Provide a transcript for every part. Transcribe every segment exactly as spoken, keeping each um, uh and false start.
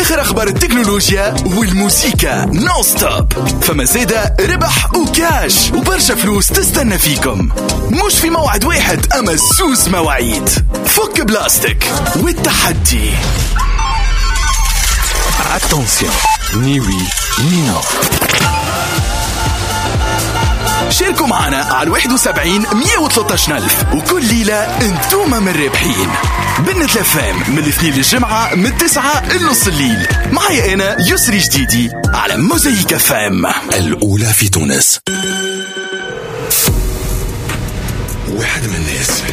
آخر أخبار التكنولوجيا والموسيقى نون ستوب. فما زيادة ربح وكاش وبرشا فلوس تستنى فيكم، مش في موعد واحد أما سوس مواعيد. فك بلاستيك والتحدي. Attention, ni oui ni non. شاركوا معنا على واحد وسبعين مية وثلاثة ألف وكل ليلة انتوما من الرابحين. بنت لفام من الاثنين للجمعة من التسعة لنص الليل. معي أنا يسري جديدي على موزايك فام الأولى في تونس. واحد من الناس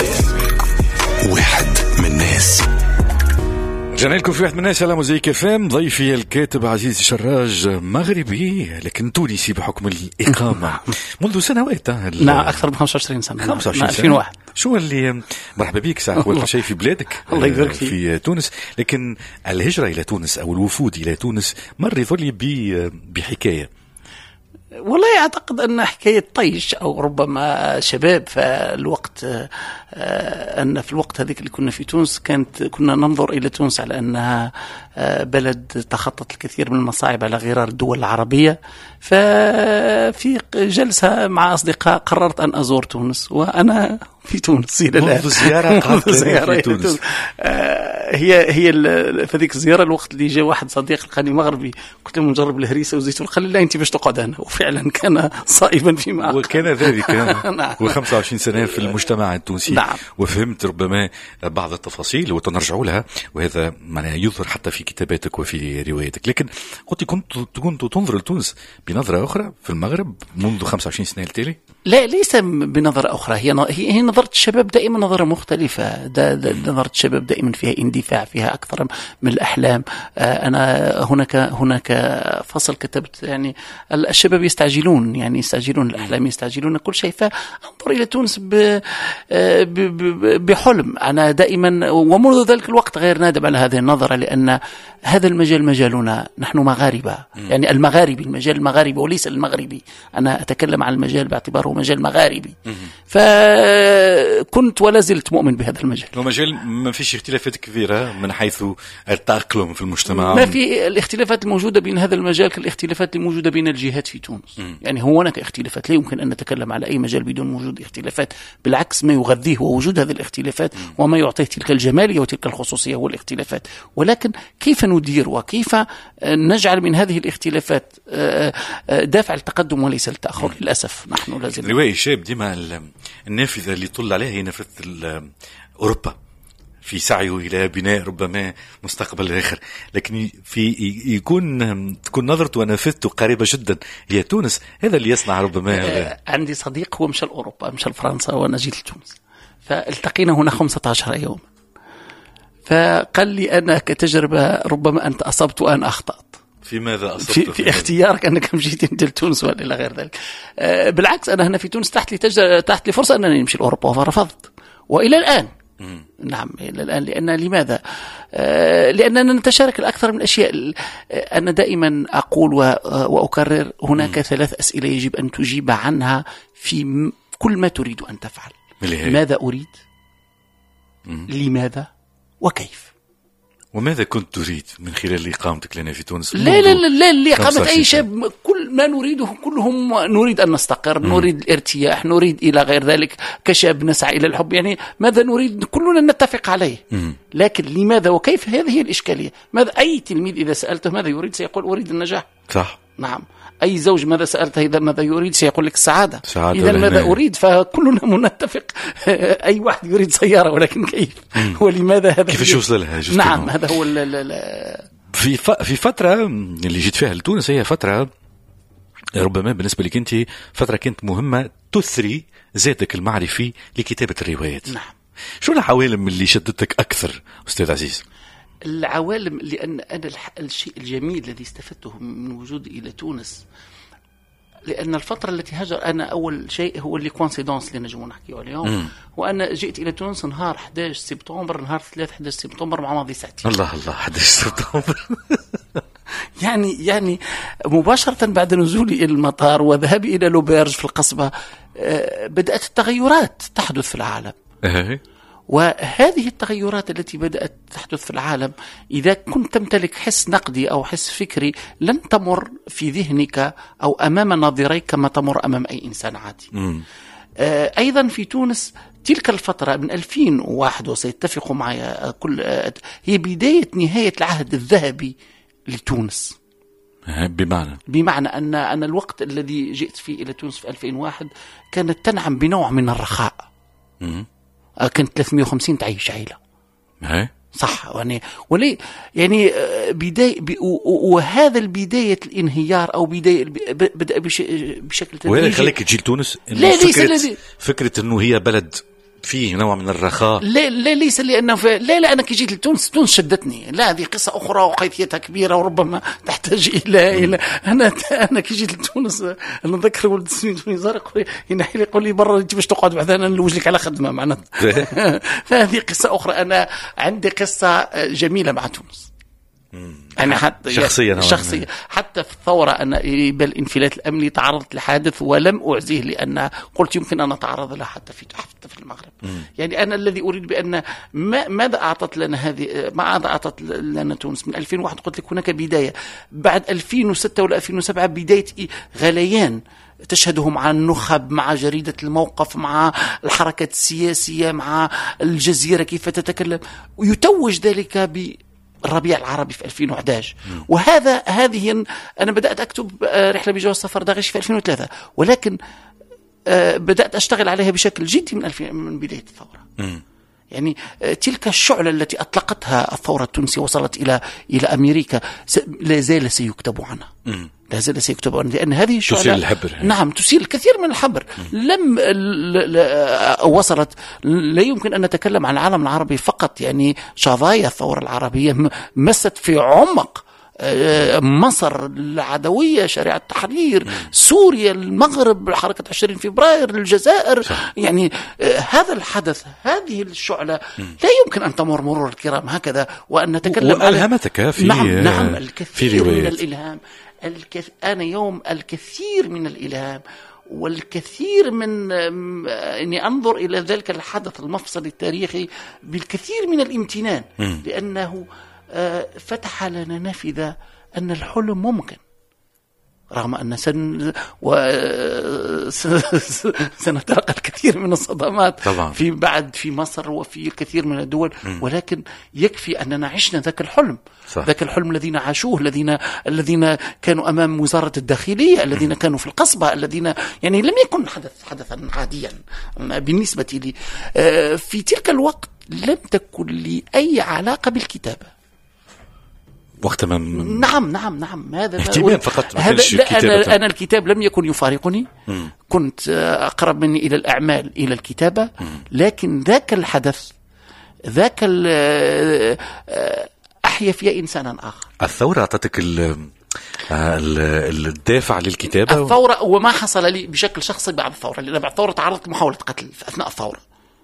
واحد من الناس رجعنا لكم في واحد من الناس على موزايك فام. ضيفي الكاتب عزيز شراج، مغربي لكن تونسي بحكم الإقامة منذ سنوات. نعم أكثر من خمسة وعشرين سنة. خمسة وعشرين سنة. ألفين وواحد. شو اللي مرحبا بك ساعة أول شيء في بلادك الله يبارك فيك في تونس، لكن الهجرة إلى تونس أو الوفود إلى تونس مر يظل بحكاية. والله أعتقد أن حكاية طيش أو ربما شباب فالوقت، أن في الوقت هذيك اللي كنا في تونس كانت كنا ننظر إلى تونس على أنها بلد تخطط الكثير من المصاعب على غرار الدول العربية. ففي جلسة مع أصدقاء قررت أن أزور تونس وأنا في تونس إلى الآن. منذ زيارة زيارة في تونس. هي هي في ذيك الزيارة الوقت اللي جاء واحد صديق لقاني مغربي قلت له نجرب الهريسة وزيتون، قال لي لا أنت باش تقعد هنا، وفعلا كان صائبا فيما أقول. وكان ذلك وخمسة وعشرين سنة في المجتمع التونسي. نعم. وفهمت ربما بعض التفاصيل وتنرجع لها، وهذا معناه يظهر حتى في كتاباتك وفي رواياتك. لكن قلت كنت كنت تنظر لتونس بنظرة أخرى في المغرب منذ خمسة وعشرين سنة التالي؟ لا ليس بنظرة أخرى، هي هي نظرة الشباب دائما نظرة مختلفة. دا دا نظرة الشباب دائما فيها اندفاع، فيها أكثر من الأحلام. أنا هناك هناك فصل كتبت يعني الشباب يستعجلون، يعني يستعجلون الأحلام، يستعجلون كل شيء. فأنظر إلى تونس بحلم. أنا دائما ومنذ ذلك الوقت غير نادم على هذه النظرة، لأن هذا المجال مجالنا، نحن مغاربة، يعني المغاربي، المجال المغاربي وليس المغربي. أنا أتكلم عن المجال باعتباره مجال مغاربي. فكنت ولا زلت مؤمن بهذا المجال. ومجال ما فيش اختلافات كبيرة من حيث التأقلم في المجتمع. ما في الاختلافات الموجودة بين هذا المجال كالاختلافات الموجودة بين الجهات في تونس. م. يعني هو هناك اختلافات، لا يمكن أن نتكلم على أي مجال بدون وجود اختلافات. بالعكس ما يغذيه هو وجود هذه الاختلافات، م. وما يعطيه تلك الجمالية وتلك الخصوصية هو الاختلافات. ولكن كيف ندير وكيف نجعل من هذه الاختلافات دافع التقدم وليس التأخر؟ للأسف نحن لازم. روائي شاب ديما النافذة اللي طل عليها هي نافذة أوروبا في سعيه إلى بناء ربما مستقبل آخر، لكن في يكون تكون نظرته ونافذته قريبة جدا هي تونس. هذا اللي يصنع ربما. عندي صديق هو مشى لأوروبا، مشى لفرنسا وأنا جيت لتونس، فالتقينا هنا خمسة عشر يوم. فقال لي أنا كتجربة ربما أنت أصبت وأنا أخطأت. في ماذا أصبت؟ في, في اختيارك أنك مشيت أنت لتونس ولا إلى غير ذلك. أه بالعكس أنا هنا في تونس تحت لي تجر... تحت لي فرصة أنني أمشي لأوروبا فرفضت، وإلى الآن. مم. نعم إلى الآن. لأن لماذا؟ أه لأننا نتشارك الأكثر من الأشياء. أنا دائما أقول و... وأكرر هناك مم. ثلاث أسئلة يجب أن تجيب عنها في م... كل ما تريد أن تفعل. ماذا أريد؟ مم. لماذا؟ وكيف؟ وماذا كنت تريد من خلال إقامتك لنا في تونس؟ لا لا لا لا اللي إقامة أي شاب كل ما نريده كلهم نريد أن نستقر، مم. نريد الارتياح، نريد إلى غير ذلك. كشاب نسعى إلى الحب، يعني ماذا نريد كلنا نتفق عليه. مم. لكن لماذا وكيف هذه هي الإشكالية. ماذا أي تلميذ إذا سألته ماذا يريد سيقول أريد النجاح. صح. نعم. أي زوج ماذا سألته إذا ماذا يريد سيقول لك السعادة. إذا ماذا هنا. أريد فكلنا منتفق. أي واحد يريد سيارة ولكن كيف ولماذا هذا كيف يوصل لها. نعم هذا هو ال ال في في فترة اللي جيت فيها لتونس هي فترة ربما بالنسبة لك أنت فترة كانت مهمة تثري ذاتك المعرفي لكتابة الروايات. نعم. شو العوالم اللي شدتك أكثر أستاذ عزيز؟ العوالم لأن أنا الشيء الجميل الذي استفدته من وجودي إلى تونس، لأن الفترة التي هاجر أنا أول شيء هو اللي كونسيدونس اللي نجمو نحكيه اليوم. مم. وأنا جئت إلى تونس نهار أحد عشر سبتمبر، نهار ثلاثة أحد عشر سبتمبر مع ماضي ساعتين. الله الله أحد عشر سبتمبر. يعني يعني مباشرة بعد نزولي إلى المطار وذهابي إلى لوبيرج في القصبة بدأت التغيرات تحدث في العالم. وهذه التغيرات التي بدأت تحدث في العالم، إذا كنت تمتلك حس نقدي أو حس فكري، لن تمر في ذهنك أو أمام ناظريك كما تمر أمام أي إنسان عادي. م. آه أيضا في تونس تلك الفترة من ألفين وواحد، وسيتفقوا معي كل آه هي بداية نهاية العهد الذهبي لتونس. بمعنى بمعنى أن أن الوقت الذي جئت فيه إلى تونس في ألفين وواحد كانت تنعم بنوع من الرخاء. م. كانت ثلاثمئة وخمسين تعيش عائلة. هي صح. يعني ولي يعني بداية وهذا البداية الانهيار أو بداية بدأ بشكل تدريجي. وهذا خليك تجي لتونس؟ لا فكرة, ليس فكرة إنه هي بلد فيه نوع من الرخاء. لا لا ليس لأنه ف... لا لا أنا كي جيت لتونس، تونس شدتني. لا هذه قصة أخرى وحيثيتها كبيرة وربما تحتاج إلى إلى أنا أنا كي جيت لتونس نذكر ولد سنين تونس يقول ينحي لي يقول لي برا أنت باش تقعد بعد أنا نلوج لك على خدمة معناتها. فهذه قصة أخرى. أنا عندي قصة جميلة مع تونس. أنا حتى شخصيا شخصيا حتى في الثورة أنا بالانفلات الأمني تعرضت لحادث ولم أعزيه، لأن قلت يمكن أن أتعرض له حتى في حتى في المغرب. م. يعني أنا الذي أريد بأن ما ماذا أعطت لنا هذه ماذا أعطت لنا تونس من ألفين وواحد؟ قلت لك هناك بداية بعد ألفين وستة ولا ألفين وسبعة، بداية غليان تشهده مع النخب، مع جريدة الموقف، مع الحركة السياسية، مع الجزيرة كيف تتكلم، ويتوج ذلك ب الربيع العربي في ألفين وأحد عشر. وهذا هذه أنا بدأت أكتب رحلة بجواز سفر داغش في ألفين وثلاثة، ولكن بدأت أشتغل عليها بشكل جدي من من بداية الثورة. م. يعني تلك الشعلة التي أطلقتها الثورة التونسية وصلت إلى إلى أمريكا لا زال سيكتب عنها. م. لا زال سيكتب عنها، لأن هذه الشعلة تسيل الحبر. نعم تسيل الكثير من الحبر. م. لم ل... ل... وصلت لا يمكن أن نتكلم عن العالم العربي فقط. يعني شظايا الثورة العربية مست في عمق مصر العدوية، شريعة التحرير، سوريا، المغرب، حركة عشرين فبراير، الجزائر. صح. يعني هذا الحدث، هذه الشعلة لا يمكن أن تمر مرور الكرام هكذا وأن نتكلم. وألهمتك في نعم, نعم الكثير في من الإلهام. الكث... أنا يوم الكثير من الإلهام والكثير من أني أنظر إلى ذلك الحدث المفصل التاريخي بالكثير من الامتنان، م. لأنه فتح لنا نافذة أن الحلم ممكن، رغم أن سن و... سنتلقى الكثير من الصدمات طبعا. في بعد في مصر وفي الكثير من الدول، م. ولكن يكفي أننا عشنا ذاك الحلم. صح. ذاك الحلم الذين عاشوه، الذين الذين كانوا أمام وزارة الداخلية، الذين كانوا في القصبة، الذين يعني لم يكن حدث حدثا عاديا بالنسبة لي. في تلك الوقت لم تكن لي أي علاقة بالكتابة وقت ما نعم نعم نعم هذا اهتمام فقط. هذا أنا, أنا الكتاب لم يكن يفارقني. م. كنت أقرب مني إلى الأعمال إلى الكتابة. م. لكن ذاك الحدث ذاك أحيا فيها إنسانا آخر. الثورة أعطتك الدافع للكتابة. الثورة وما حصل لي بشكل شخصي بعد الثورة، لأن بعد الثورة تعرضت لمحاولة قتل في أثناء الثورة.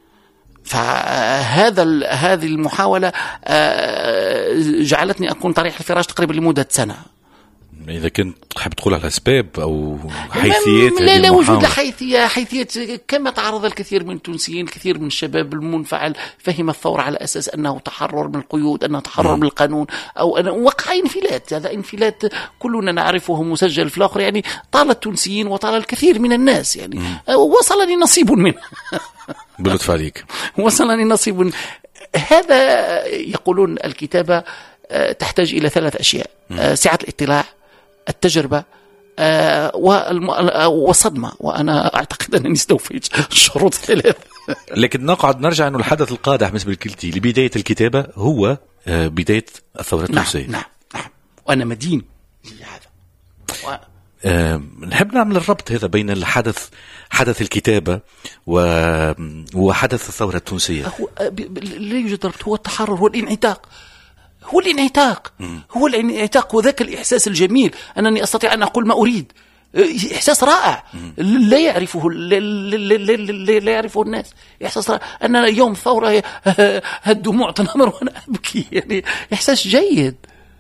فهذا هذه المحاولة جعلتني أكون طريح الفراش تقريبا لمدة سنة. إذا كنت تحب تقول على أسباب أو حيثيات لا لا وجود حيثية حيثيات كما تعرض الكثير من التونسيين، الكثير من الشباب المنفعل فهم الثورة على أساس أنه تحرر من القيود، أنه تحرر م. من القانون، أو أن وقع انفلات. هذا انفلات كلنا نعرفه مسجل في الآخر. يعني طال التونسيين وطال الكثير من الناس، يعني م. وصلني نصيب منه. بلطف عليك. وصلني نصيب. هذا يقولون الكتابة تحتاج إلى ثلاث أشياء: م. سعة الاطلاع، التجربة، والصدمة. وأنا أعتقد أنني استوفيت الشروط الثلاث. لكن نقعد نرجع أنه الحدث القادح بالنسبة لكلتي لبداية الكتابة هو بداية الثورة التونسية. نعم, نعم نعم وأنا مدين لهذا. و... أه نحب نعمل الربط هذا بين الحدث حدث الكتابة وحدث الثورة التونسية. هو لا يوجد ربط، هو التحرر، هو الانعتاق، هو الانعتاق م. هو الانعتاق وذاك الإحساس الجميل أنني أستطيع أن أقول ما أريد. إحساس رائع لا يعرفه لا, لا, لا, لا, لا يعرفه الناس. إحساس رائع أن يوم ثورة الدموع تنهمر وأنا أبكي. يعني إحساس جيد.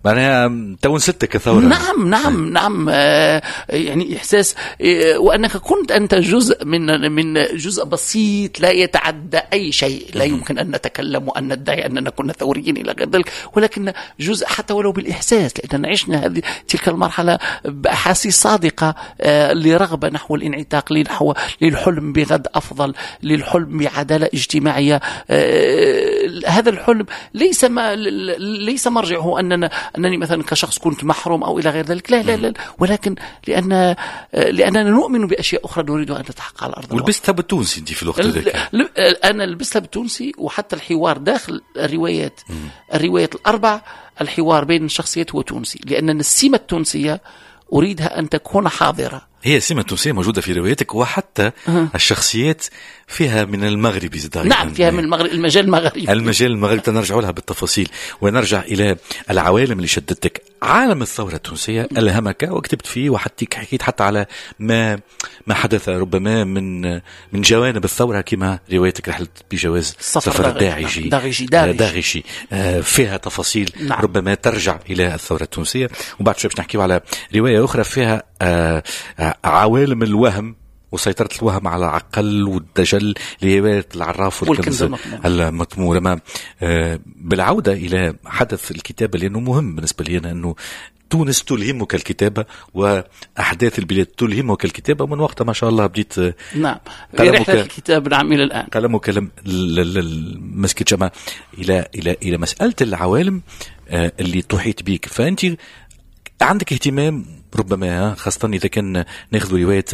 معناها تو ستة كثورة. نعم نعم نعم آه يعني إحساس آه وأنك كنت أنت جزء من من جزء بسيط لا يتعدى أي شيء، لا يمكن أن نتكلم وأن ندعي أننا كنا ثوريين إلى غير ذلك، ولكن جزء حتى ولو بالإحساس، لأننا عشنا هذه تلك المرحلة بأحاسيس صادقة آه لرغبة نحو الانعتاق، لنحو للحلم بغد أفضل، للحلم بعدالة اجتماعية. آه هذا الحلم ليس ما ليس مرجعه أننا أنني مثلا كشخص كنت محروم أو إلى غير ذلك، لا لا لا، ولكن لأن لأننا نؤمن بأشياء أخرى نريد أن تتحقق على الأرض. ولبستها بالتونسي أنت في الوقت ذاك؟ أنا لبستها بالتونسي، وحتى الحوار داخل الروايات الروايات الأربع الحوار بين الشخصيات هو تونسي، لأن السمة التونسية أريدها أن تكون حاضرة. هي سمة تونسية موجودة في روايتك، وحتى أه. الشخصيات فيها من المغربي زدايا. نعم فيها من المغرب، المجال المغربي المجال المغربي تنرجع لها بالتفاصيل، ونرجع إلى العوالم اللي شدتك. عالم الثورة التونسية ألهمك وكتبت فيه، وحتى حكيت حتى على ما ما حدث ربما من من جوانب الثورة، كما روايتك رحلة بجواز سفر الداعشي داغشي داغشي فيها تفاصيل. نعم. ربما ترجع إلى الثورة التونسية. وبعد شوي باش نحكي على رواية أخرى فيها آه عوالم الوهم وسيطرة الوهم على العقل والدجل لرواية العراف والكنز المطمور. لما بالعودة إلى حدث الكتابة، لأنه مهم بالنسبة لي أنا أنه تونس تلهمك الكتابة وأحداث البلاد تلهمك الكتابة، من وقتها ما شاء الله بديت. نعم في رحلة الكتاب نعم إلى الآن قلمك مسكت جمع إلى إلى إلى مسألة العوالم اللي تحيط بك. فأنت عندك اهتمام ربما، خاصة إذا كان ناخذ رواية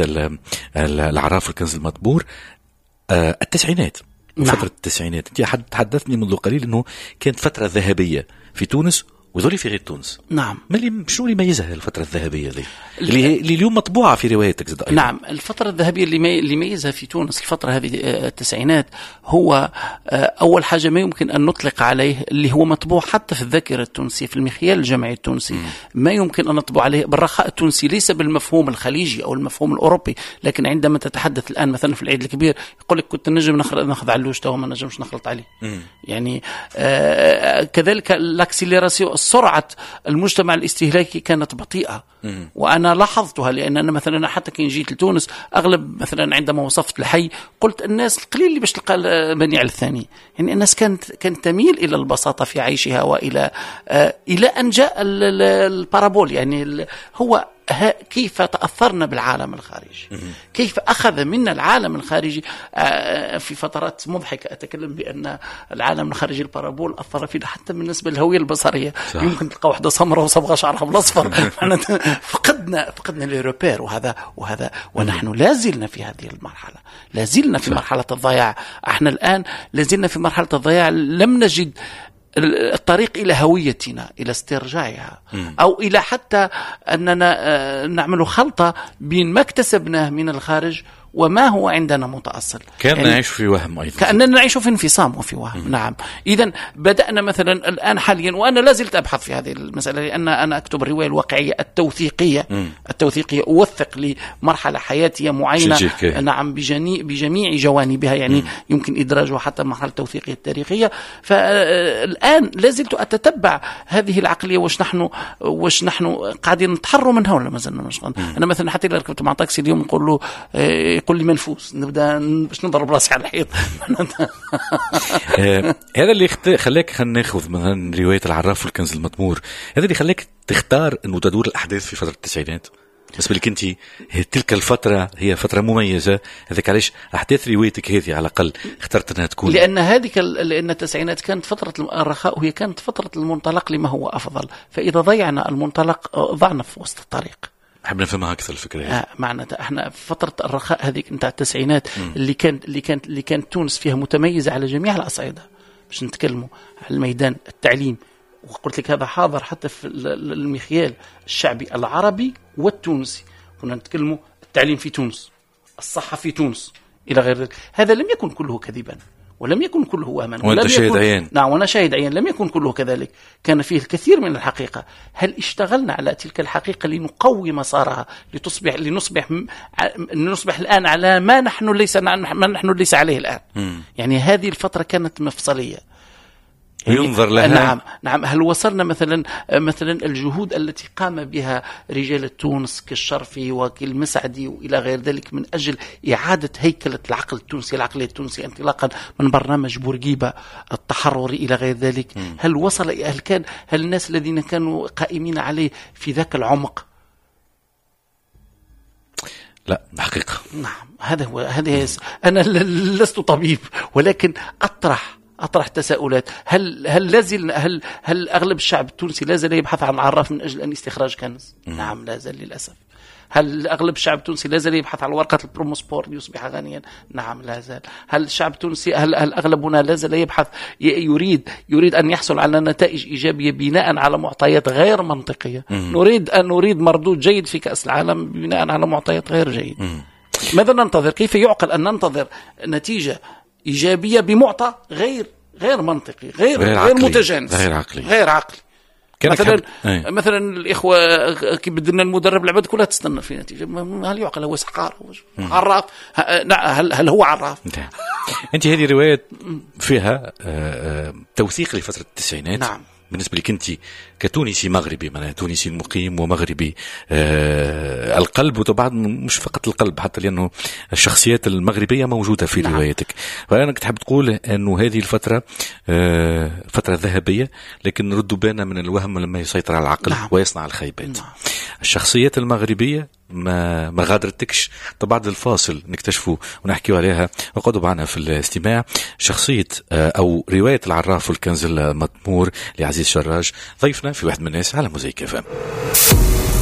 العراف والكنز المطبور التسعينات. نعم. فترة التسعينات أنت تحدثني منذ قليل أنه كانت فترة ذهبية في تونس وذولي في غير تونس. نعم. ما اللي شنو اللي يميزها الفترة الذهبية ذي اللي, اللي اليوم مطبوعة في روايتك زد أيضا؟ نعم الفترة الذهبية اللي مي... اللي يميزها في تونس الفترة هذه التسعينات هو أول حاجة ما يمكن أن نطلق عليه اللي هو مطبوع حتى في الذاكرة التونسية في المخيال الجمعي التونسي. م. ما يمكن أن نطبع عليه بالرخاء التونسي، ليس بالمفهوم الخليجي أو المفهوم الأوروبي، لكن عندما تتحدث الآن مثلا في العيد الكبير يقول لك كنت نجم ناخذ علوش تو ما نجمش نخلط عليه. م. يعني آه كذلك لاكسيليراسيون سرعة المجتمع الاستهلاكي كانت بطيئة. مم. وأنا لاحظتها، لأن أنا مثلا حتى كي جيت لتونس أغلب مثلا عندما وصفت الحي قلت الناس القليل اللي باش تلقى بني على الثاني، يعني الناس كانت كانت تميل إلى البساطة في عيشها، وإلى آه إلى أن جاء البارابول. يعني هو كيف تأثرنا بالعالم الخارجي، كيف أخذ منا العالم الخارجي في فترات مضحكة. أتكلم بأن العالم الخارجي البارابول أثر فينا حتى بالنسبة للهوية البصرية. صح. يمكن تلقى واحدة سمراء وصبغة شعرها بالأصفر. فقدنا فقدنا الإيروبير، وهذا وهذا ونحن لازلنا في هذه المرحلة، لازلنا في مرحلة الضياع. احنا الآن لازلنا في مرحلة الضياع، لم نجد الطريق إلى هويتنا، إلى استرجاعها، أو إلى حتى أننا نعمل خلطة بين ما اكتسبناه من الخارج وما هو عندنا متأصل. كأننا يعني نعيش في وهم أيضا، كأننا نعيش في انفصام وفي وهم. مم. نعم. إذن بدأنا مثلا الآن حاليا، وأنا لازلت أبحث في هذه المسألة، لأن أنا أكتب الرواية الواقعية التوثيقية. مم. التوثيقية أوثق لمرحلة حياتية معينة. نعم بجميع بجميع جوانبها، يعني مم. يمكن إدراجها حتى مرحلة التوثيقية التاريخية. فالآن لازلت أتتبع هذه العقلية، وش نحن وش نحن قاعدين نتحرر منها ولا ما زلنا مش. أنا مثلا حتى إذا ركبت مع تاكسي اليوم نقول له يقول لي منفوس، نبدا باش نضرب راسي على الحيط. هذا اللي خلاك خلينا ناخذ مثلا روايه العراف والكنز المطمور، هذا اللي خلاك تختار انه تدور الاحداث في فتره التسعينات. بالنسبه لك انت تلك الفتره هي فتره مميزه، هذاك علاش احداث روايتك هذه على الاقل اخترت انها تكون، لان هذيك لان التسعينات كانت فتره الرخاء، وهي كانت فتره المنطلق لما هو افضل. فاذا ضيعنا المنطلق ضعنا في وسط الطريق. حابين نفهمها اكثر الفكره آه معناتها احنا في فتره الرخاء هذيك نتاع التسعينات اللي كانت اللي كانت اللي كانت تونس فيها متميزه على جميع الاصعده، باش نتكلموا على الميدان التعليم، وقلت لك هذا حاضر حتى في المخيال الشعبي العربي والتونسي. كنا نتكلموا التعليم في تونس، الصحه في تونس، الى غير ذلك. هذا لم يكن كله كذبا، ولم يكن كله وهما، وانت شاهد عيان. نعم وانا شاهد عيان، لم يكن كله كذلك، كان فيه الكثير من الحقيقة. هل اشتغلنا على تلك الحقيقة لنقوي مسارها، لتصبح لنصبح لنصبح الآن على ما نحن ليس ما نحن ليس عليه الآن. م. يعني هذه الفترة كانت مفصلية. ينظر لها. نعم نعم. هل وصلنا مثلا مثلا الجهود التي قام بها رجال تونس كالشرفي وكالمسعدي وإلى غير ذلك من أجل إعادة هيكلة العقل التونسي، العقل التونسي، انطلاقا من برنامج بورقيبة التحرري إلى غير ذلك، م. هل وصل هل كان هل الناس الذين كانوا قائمين عليه في ذاك العمق؟ لا حقيقة. نعم هذا هو هذا أنا لست طبيب ولكن أطرح أطرح تساؤلات. هل هل لازل هل هل أغلب الشعب التونسي لا زال يبحث عن عراف من أجل أن استخراج كنز؟ م. نعم لا زال للأسف. هل أغلب الشعب التونسي لا زال يبحث عن ورقة البروموسبور ليصبح غنيا؟ نعم لا زال. هل الشعب التونسي هل, هل أغلبنا لا زال يبحث يريد يريد أن يحصل على نتائج إيجابية بناء على معطيات غير منطقية؟ م. نريد أن نريد مردود جيد في كأس العالم بناء على معطيات غير جيد. م. ماذا ننتظر؟ كيف يعقل أن ننتظر نتيجة إيجابية بمعطى غير غير منطقي غير غير, غير متجانس غير عقلي غير عقلي؟ مثلا مثلا الإخوة كي بدنا المدرب العباد كلها تستنى في نتيجة. هل يعقل؟ هو سحقار عراف؟ هل هل هو عراف؟ أنت هذه رواية فيها توثيق لفترة التسعينات. نعم. بالنسبة لك أنت كتونسي مغربي، معناها تونسي مقيم ومغربي آه القلب، وطبعا مش فقط القلب حتى لأنه الشخصيات المغربية موجودة في نعم. روايتك. فأنا كنت حاب تقول أنه هذه الفترة آه فترة ذهبية، لكن نرد بالنا من الوهم لما يسيطر على العقل نعم. ويصنع الخيبات. نعم. الشخصيات المغربية ما ما غادرتكش. طب بعد الفاصل نكتشفوا ونحكيوا عليها. وقعدوا معنا في الاستماع شخصية أو رواية العراف والكنز المطمور لعزيز شراج، ضيفنا في واحد من الناس على موزايك اف ام.